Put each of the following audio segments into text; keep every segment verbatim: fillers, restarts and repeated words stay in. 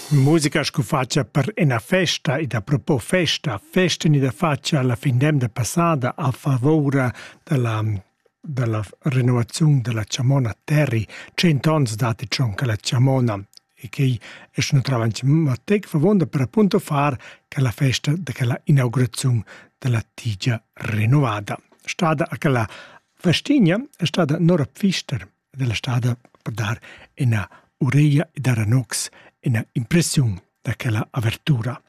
Musica sco faccia per una festa ed a propos festa, festa ni da faccia alla fin d'emda passada a favore della, della rinnovazione della Ciamona Terri, cento anni dati ciò che la Ciamona e che è una travanci mattec favonda per appunto fare che la festa della inaugurazione della Tigia rinnovata. Stata a quella festigna è stata Nora Pfister della stata per dare una ureia e dare nox una impressione da quella apertura.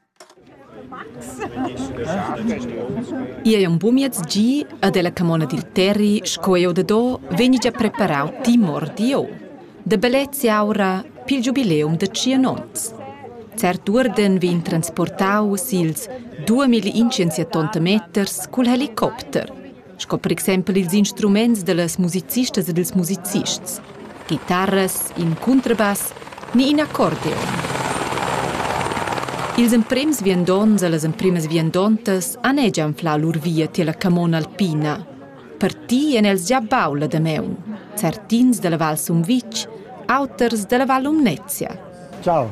Ie un bumiez gi a della Camona del Terri scoio da do veni già preparato timor dio. De bellezia aura pil jubileum de cianons. Cert urden vin transportau sils duemilacinquecentottanta meters col helicopter. Sco per exempel ils instruments de las musicistas e dels musicists. Chitarras, in contrabass, ni in accordeon. Ils emprems viandons e las empremes viandontas han e già infla lur via te la Camona Alpina. Per ti en els già baula da meun, certins de la Val Sumvic, auters de la Val Umnezia. Ciao,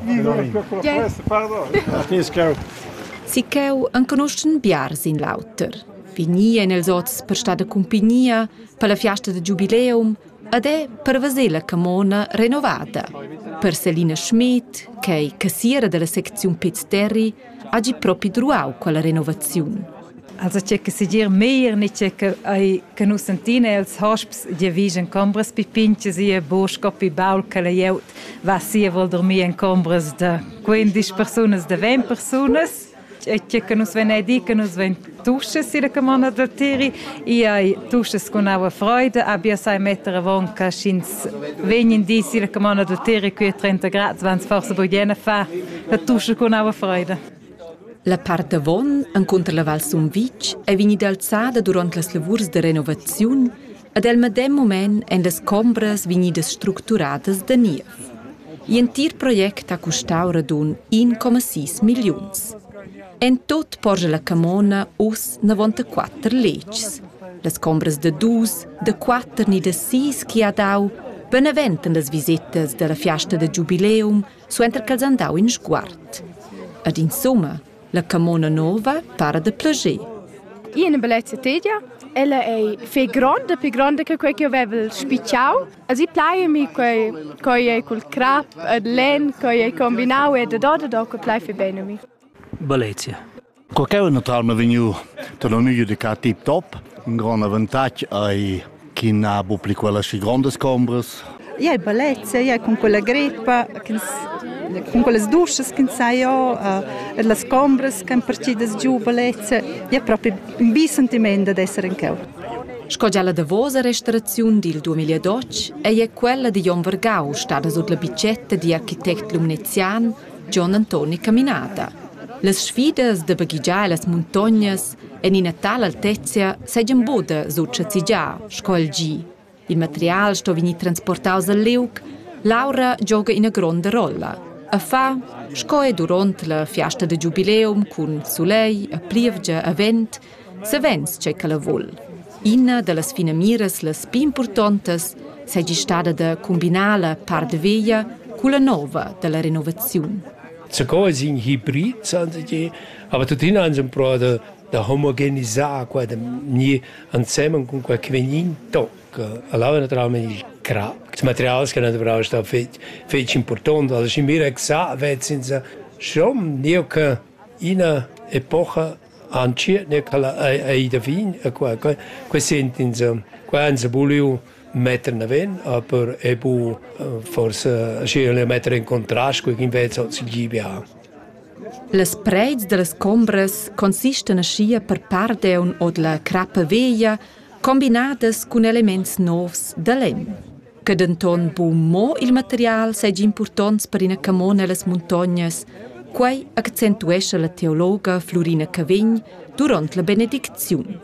Si cheu an conoscen biars in lauter. Vini en els ots per sta de compagnia, per la fiasta de jubileum, ed è per vasè la Camona renovata. Per Selina Schmidt, che è cassiera della sezione Pez Terri, ha già proprio druau quella renovazione. Also c'è che si dir mehr, nicht c'è che ai che nu sentine els hosps di vision combras pipinches e boscopi baul che la jeut va sia vol dormir in combras de quindici personas de venti personas. E c'è che nus ven di che nus ven tusches in la Camona del Terri e ai tusches con aua freude abbia sai mettere avon che schins venien di in la Camona del Terri qui a trenta gradi vans forse boiena fa la tusche con aua freude. La part davon, incontra la Val Sumvic, è venuta alzata durante le lavori di renovazione ed al medem moment en le combras venuta strutturate da niev. L'intero progetto ha costato radun uno virgola sei milioni. En tot porge la Camona us novantaquattro legis. Le combras de dus, de quattro ni de sis che ha dau, beneventen le visites della fiasta de jubileum, suenter che andau in sguard. Ed insomma, la Camona nova para de plager. Io una bellezza tedia, ella è fe grande, più grande che quel che io avevo spicciau. Asi plaiami quei coi col crap, ed len, coi combinau e da da da che plai fe bene mi. Bellezia. Qualche naturalmente venu da non io di ca tip top, un gran vantaggio ai chi na bupli quella si grande scombras. Ja, bellezia, ja con quella greppa, con quelle dusche che sai io, e le scombras che partite giù bellezia, ja proprio un bi sentimento di essere in cau. Scogia la davosa restaurazione del duemiladodici è quella di Jon Vergau, stata sotto la bicetta di architect lumnezian Gian Antoni Caminada. Le sfide de baghigiare le montagne e in tale altezza seigien boda sotto zigia, scol G. Il materiale sto vini transportato al Leuk, Laura gioca una grande rolla. A fa, scoe durante la fiesta de jubileum con soleil, a plievgia, a vent, se vens c'è che la vol. Una delle finamiras les più importantes seigi stata da combinare la part de veia con la nova della renovazione. Sogar ist ein Hybrid, sagen sie, aber dorthin haben sie provato da homogenizare, quasi nie zusammen con quel che viene tocca. Allora naturalmente il crap. Das Material che non brauche sta fece importante, also in mir gesagt, wird sind sie schon nie che in einer Epoche anci ne kala ai da fin, qua qua sentin sie, qua hanno voluto mettere in ven, per e bu forse sceglie mettere in contrasto con invece si gibia. Le spreads delle scombras consistono sia per parte un o la crappa veia combinate con elementi nuovi da lem. Che denton bu mo il materiale seigi importante per una Camona alle montagne, quai accentuesce la teologa Florina Cavegn durante la benedizione.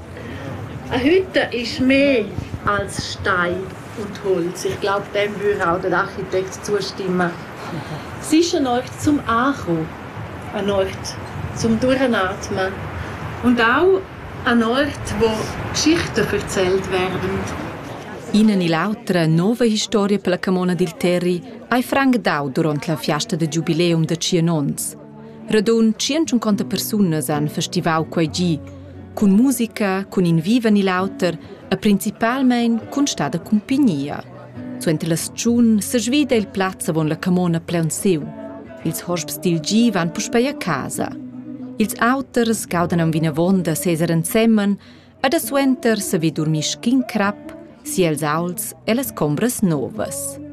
A Hütte ist mehr als Stein und Holz. Ich glaube, dem würde auch der Architekt zustimmen. Es ist ein Ort zum Ankommen, ein Ort zum Durchatmen und auch ein Ort, wo Geschichten erzählt werden. Ina ni l'autra nova historia per la Camona dil Terri hai Frank dau durant la fiesta de giubileum de Cienons. Radun centocinquanta personas han festivau quai gi, cun musica, cun in viva ni l'auter e principalmein cun stada compagnia. Suente las tschun se svida il plazza von la Camona pleun siu. Ils horsps dil gi van puspei a casa. Ils auters gaudan am vinavonda seser ensemmen ed a suenter se vi dormi schin crap, si els auls e las combras novas.